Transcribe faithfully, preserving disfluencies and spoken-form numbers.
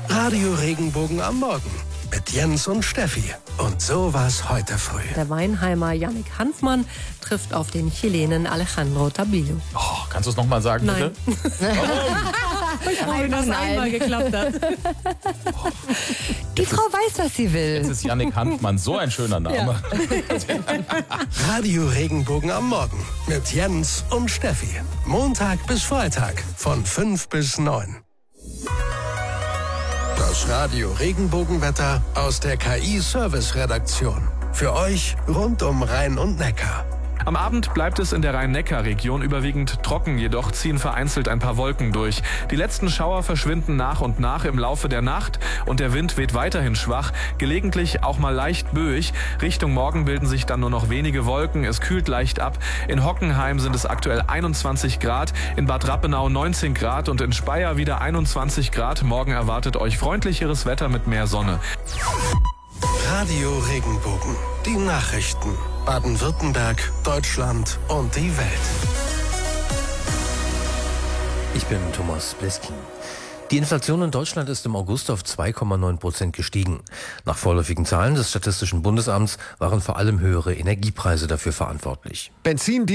Radio Regenbogen am Morgen mit Jens und Steffi. Und so war's heute früh. Der Weinheimer Yannick Hanfmann trifft auf den Chilenen Alejandro Tabillo. Oh, kannst du es nochmal sagen, Nein. bitte? Ich freue mich, dass es einmal geklappt hat. Die Frau weiß, was sie will. Jetzt ist Yannick Hanfmann so ein schöner Name. Radio Regenbogen am Morgen mit Jens und Steffi. Montag bis Freitag von fünf bis neun. Das Radio Regenbogenwetter aus der K I-Service-Redaktion. Für euch rund um Rhein und Neckar. Am Abend bleibt es in der Rhein-Neckar-Region überwiegend trocken, jedoch ziehen vereinzelt ein paar Wolken durch. Die letzten Schauer verschwinden nach und nach im Laufe der Nacht und der Wind weht weiterhin schwach, gelegentlich auch mal leicht böig. Richtung Morgen bilden sich dann nur noch wenige Wolken, es kühlt leicht ab. In Hockenheim sind es aktuell einundzwanzig Grad, in Bad Rappenau neunzehn Grad und in Speyer wieder einundzwanzig Grad. Morgen erwartet euch freundlicheres Wetter mit mehr Sonne. Radio Regenbogen. Die Nachrichten. Baden-Württemberg, Deutschland und die Welt. Ich bin Thomas Bleskin. Die Inflation in Deutschland ist im August auf zwei Komma neun Prozent gestiegen. Nach vorläufigen Zahlen des Statistischen Bundesamts waren vor allem höhere Energiepreise dafür verantwortlich. Benzin